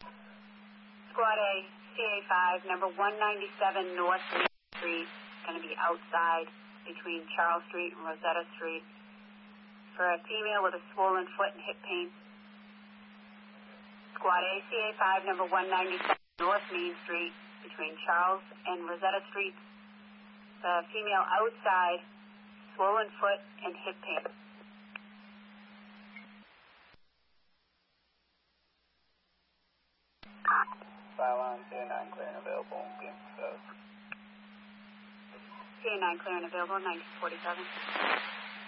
Squad A, CA5, number 197 North Main Street. Going to be outside between Charles Street and Rosetta Street. For a female with a swollen foot and hip pain. Squad A, CA5, number 197 North Main Street between Charles and Rosetta Street. The female outside, swollen foot and hip pain. Silence, CA9 clear and available. CA9 clear and available, 1947.